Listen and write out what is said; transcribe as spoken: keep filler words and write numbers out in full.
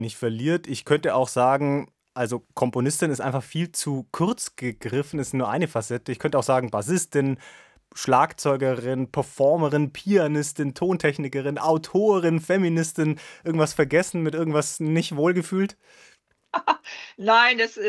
nicht verliert. Ich könnte auch sagen, also Komponistin ist einfach viel zu kurz gegriffen, ist nur eine Facette. Ich könnte auch sagen Bassistin, Schlagzeugerin, Performerin, Pianistin, Tontechnikerin, Autorin, Feministin, irgendwas vergessen, mit irgendwas nicht wohlgefühlt? Nein, das,